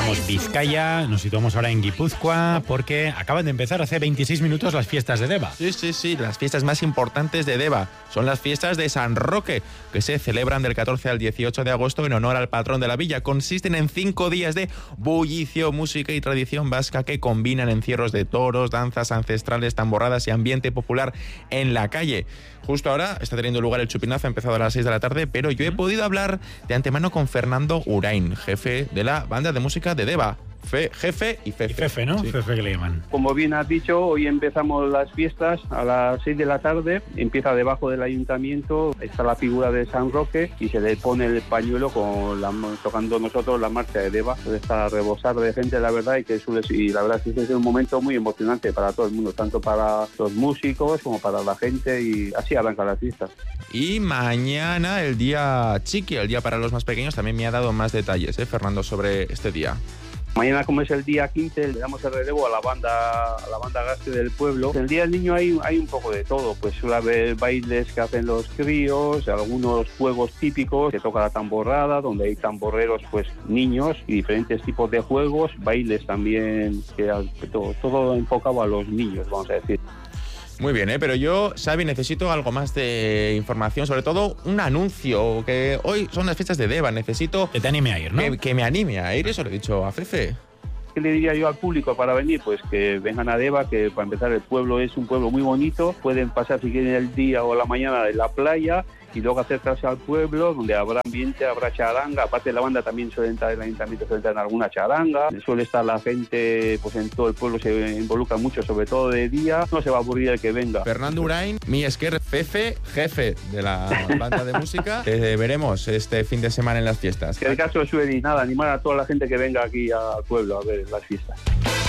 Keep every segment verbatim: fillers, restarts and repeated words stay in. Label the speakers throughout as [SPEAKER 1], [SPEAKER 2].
[SPEAKER 1] dejamos Vizcaya, nos situamos ahora en Guipúzcoa, porque acaban de empezar hace veintiséis minutos las fiestas de Deva.
[SPEAKER 2] Sí, sí, sí, las fiestas más importantes de Deva son las fiestas de San Roque, que se celebran del catorce al dieciocho de agosto en honor al patrón de la villa. Consisten en cinco días de bullicio, música y tradición vasca que combinan encierros de toros, danzas ancestrales, tamborradas y ambiente popular en la calle. Justo ahora está teniendo lugar el chupinazo, ha empezado a las seis de la tarde, pero yo he podido hablar de antemano con Fernando Urain, jefe de la banda de música de Deva. Fe, jefe y Fefe.
[SPEAKER 1] Y Fefe, ¿no?
[SPEAKER 2] Sí.
[SPEAKER 1] Fefe que le llaman.
[SPEAKER 3] Como bien has dicho, hoy empezamos las fiestas a las seis de la tarde. Empieza debajo del ayuntamiento, está la figura de San Roque y se le pone el pañuelo con la, tocando nosotros la marcha de Deva. Está a rebosar de gente, la verdad, y que suele, y la verdad es que es un momento muy emocionante para todo el mundo, tanto para los músicos como para la gente, y así arrancan las fiestas.
[SPEAKER 2] Y mañana, el día chiqui, el día para los más pequeños, también me ha dado más detalles, ¿eh, Fernando, sobre este día.
[SPEAKER 3] Mañana, como es el día quince, le damos el relevo a la banda a la banda Gastre del pueblo. El día del niño hay, hay un poco de todo, pues suele haber bailes que hacen los críos, algunos juegos típicos, que toca la tamborrada, donde hay tamborreros, pues niños, y diferentes tipos de juegos, bailes también, que, que todo, todo enfocado a los niños, vamos a decir.
[SPEAKER 2] Muy bien, ¿eh? Pero yo, Xavi, necesito algo más de información, sobre todo un anuncio, que hoy son las fiestas de Deva, necesito...
[SPEAKER 1] Que te anime a ir, ¿no?
[SPEAKER 2] Que, que me anime a ir, eso le he dicho a Fefe.
[SPEAKER 3] ¿Qué le diría yo al público para venir? Pues que vengan a Deva, que para empezar el pueblo es un pueblo muy bonito, pueden pasar si quieren el día o la mañana en la playa, y luego acercarse al pueblo, donde habrá ambiente, habrá charanga. Aparte de la banda también suele entrar, el ayuntamiento suele entrar en alguna charanga, suele estar la gente, pues en todo el pueblo se involucra mucho, sobre todo de día, no se va a aburrir el que venga.
[SPEAKER 2] Fernando Urain, mi esquer, Fefe, jefe de la banda de música. Te veremos este fin de semana en las fiestas.
[SPEAKER 3] Que el caso suele y nada, animar a toda la gente que venga aquí al pueblo a ver las fiestas.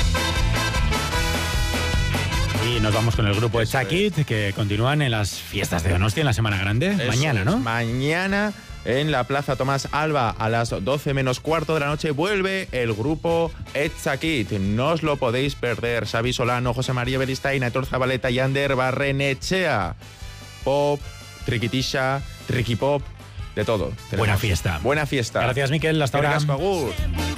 [SPEAKER 1] Y nos vamos con el grupo Echakit, que continúan en las fiestas de Donostia en la Semana Grande.
[SPEAKER 2] Eso
[SPEAKER 1] Mañana, ¿no?
[SPEAKER 2] Es, mañana en la Plaza Tomás Alba a las doce menos cuarto de la noche vuelve el grupo Echakit. No os lo podéis perder. Xavi Solano, José María Beristain, Aitor Zabaleta y Ander Barrenechea. Pop, triquitisha, triquipop, de todo.
[SPEAKER 1] Buena fiesta.
[SPEAKER 2] Buena fiesta.
[SPEAKER 1] Gracias, Miquel. Hasta ahora.
[SPEAKER 2] Agur.